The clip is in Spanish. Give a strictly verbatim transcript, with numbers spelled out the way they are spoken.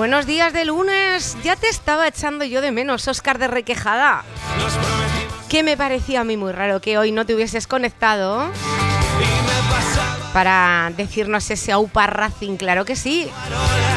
Buenos días de lunes. Ya te estaba echando yo de menos, Óscar de Requejada. Que me parecía a mí muy raro que hoy no te hubieses conectado para decirnos ese Aupa Racing. Claro que sí.